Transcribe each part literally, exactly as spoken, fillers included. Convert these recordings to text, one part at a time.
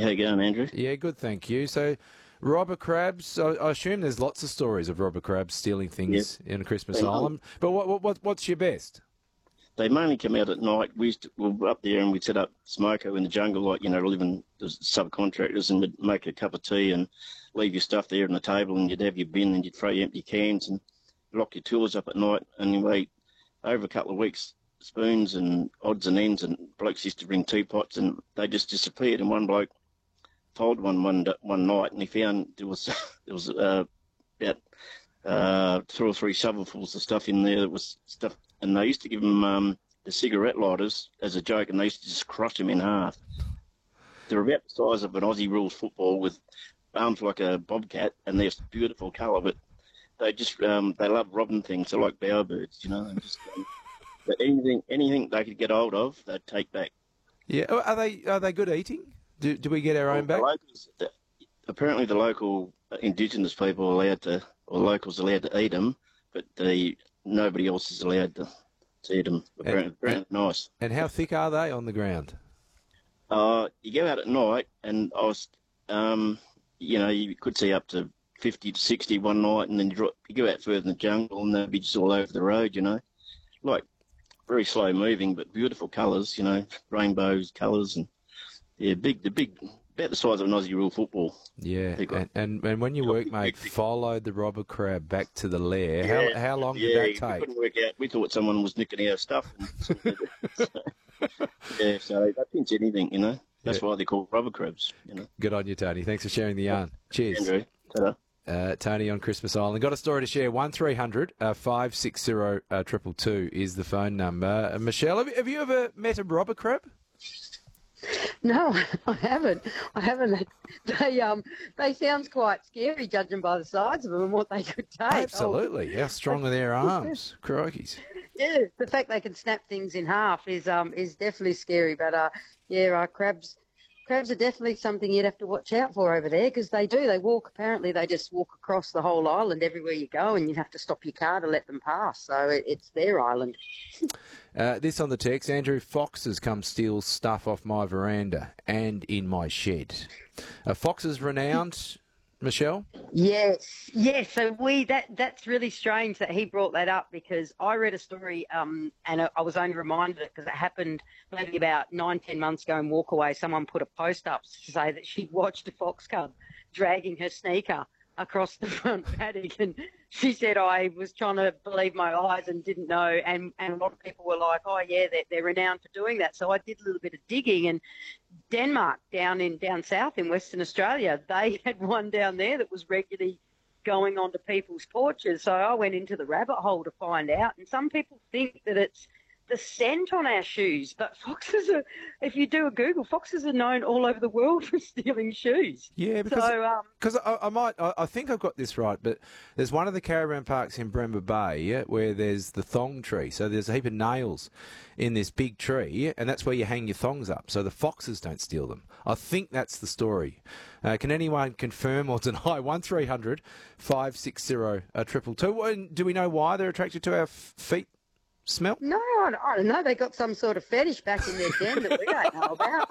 How you going, Andrew? Yeah, good, thank you. So, robber crabs, I, I assume there's lots of stories of robber crabs stealing things Yep. in Christmas They, Island. But what, what, what's your best? they mainly come out at night. We used to, we were up there and we'd set up smoko in the jungle, like, you know, living as subcontractors, and we'd make a cup of tea and leave your stuff there on the table, and you'd have your bin and you'd throw your empty cans and lock your tools up at night. And anyway, over a couple of weeks, spoons and odds and ends, and blokes used to bring teapots, and they just disappeared. And one bloke told one one one night, and he found there was there was uh, about uh, two or three shovelfuls of stuff in there that was stuff, and they used to give them um, the cigarette lighters as a joke, and they used to just crush them in half. They're about the size of an Aussie rules football with arms like a bobcat, and they're beautiful colour, but they just um, they love robbing things. They're like bowerbirds, you know. And just um, but anything anything they could get hold of, they'd take back. Yeah, oh, are they are they good eating? Do do we get our own The back? locals, the, apparently, the local Indigenous people are allowed to, or locals are allowed to eat them, but the nobody else is allowed to, to eat them. Apparently, And- apparently nice. And how thick are they on the ground? Uh, you go out at night, and I was, um, you know, you could see up to fifty to sixty one night, and then you, drop, you go out further in the jungle, and they'd be just all over the road, you know, like very slow moving, but beautiful colours, you know, rainbows colours, and yeah, big, the big, about the size of an Aussie rule football. Yeah, They got- and, and and when your got workmate big, big- followed the robber crab back to the lair, Yeah, how how long did yeah, that we take? couldn't work out. We thought someone was nicking our stuff. And, yeah, so they pinch anything, you know. That's Yeah. why they're called rubber crabs, you know. Good on you, Tony. Thanks for sharing the yarn. Cheers. Andrew, ta-da. Uh, Tony on Christmas Island. Got a story to share. one three hundred five six zero two two two is the phone number. Uh, Michelle, have you, have you ever met a robber crab? No, I haven't. I haven't. They um they sound quite scary, judging by the size of them and what they could take. Absolutely. How strong are their arms? Crikeys. Oh, yeah, the fact they can snap things in half is um is definitely scary. But uh yeah, uh, crabs crabs are definitely something you'd have to watch out for over there, because they do. They walk. Apparently, they just walk across the whole island everywhere you go, and you have to stop your car to let them pass. So it, it's their island. Uh, this on the text, Andrew, foxes come steal stuff off my veranda and in my shed. Uh, foxes renowned, Michelle? Yes, yes. So we that that's really strange that he brought that up, because I read a story um, and I, I was only reminded because it happened maybe about nine, ten months ago in Walkaway. Someone put a post up to say that she'd watched a fox cub dragging her sneaker across the front paddock, and she said, I was trying to believe my eyes and didn't know, and, and a lot of people were like, oh yeah, they're, they're renowned for doing that. So I did a little bit of digging, and Denmark down in down south in Western Australia, they had one down there that was regularly going onto people's porches. So I went into the rabbit hole to find out, and some people think that it's the scent on our shoes, but foxes are, if you do a Google, foxes are known all over the world for stealing shoes. Yeah, because So, um, cause I, I might, I, I think I've got this right, but there's one of the caravan parks in Bremer Bay, yeah, where there's the thong tree. So there's a heap of nails in this big tree, and that's where you hang your thongs up, so the foxes don't steal them. I think that's the story. Uh, can anyone confirm or deny? one three hundred five six zero two two two. Do we know why they're attracted to our f- feet smell? No, I don't, I don't know. They got some sort of fetish back in their den that we don't know about.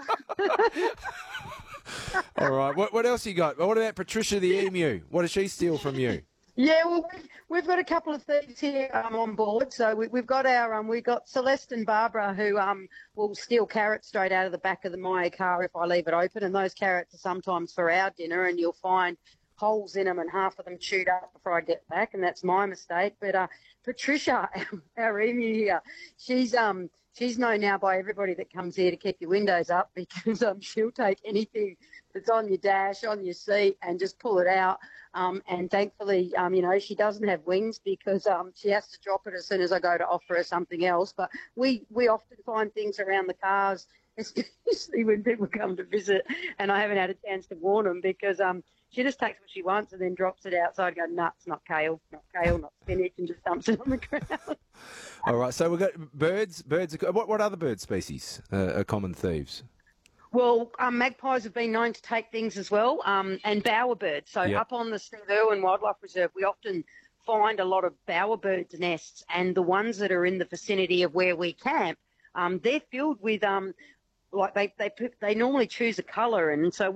All right. What, what else you got? What about Patricia the emu? What does she steal from you? Yeah, well, we've, we've got a couple of thieves here um, on board. So we, we've got our um, we've got Celeste and Barbara, who um will steal carrots straight out of the back of the my car if I leave it open, and those carrots are sometimes for our dinner, and you'll find holes in them and half of them chewed up before I get back, and that's my mistake. But uh, Patricia, our emu here, she's um she's known now by everybody that comes here to keep your windows up, because um she'll take anything that's on your dash, on your seat, and just pull it out. Um, and thankfully, um, you know, she doesn't have wings, because um, she has to drop it as soon as I go to offer her something else. But we, we often find things around the cars, especially when people come to visit, and I haven't had a chance to warn them, because um, she just takes what she wants and then drops it outside and goes, nah, it's not kale, not kale, not spinach, and just dumps it on the ground. All right. So we've got birds. Birds. Are, what, what other bird species uh, are common thieves? Well, um, magpies have been known to take things as well, um, and bowerbirds. So Yep. up on the Steve Irwin Wildlife Reserve, we often find a lot of bowerbirds' nests, and the ones that are in the vicinity of where we camp, um, they're filled with, um, like they, they, they normally choose a colour, and so